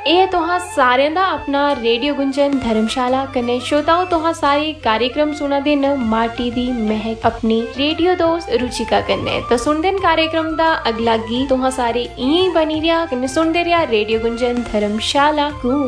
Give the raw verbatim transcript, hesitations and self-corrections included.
ਇਹ तुहां सारें दा अपना रेडियो गुंजन धर्मशाला कन्नै श्रोताओ तुहां सारे कार्यक्रम सुना दे न माटी दी महक अपनी रेडियो दोस्त रुचिका कन्नै। तो सुनदे न कार्यक्रम दा अगला गीत तुहां सारे इयां ही बनी रिया कन्नै सुनदे रिया रेडियो गुंजन धर्मशाला।